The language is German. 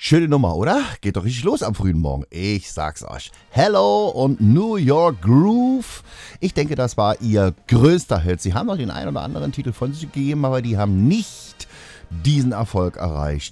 Schöne Nummer, oder? Geht doch richtig los am frühen Morgen. Ich sag's euch. Hello und New York Groove. Ich denke, das war ihr größter Hit. Sie haben noch den einen oder anderen Titel von sich gegeben, aber die haben nicht diesen Erfolg erreicht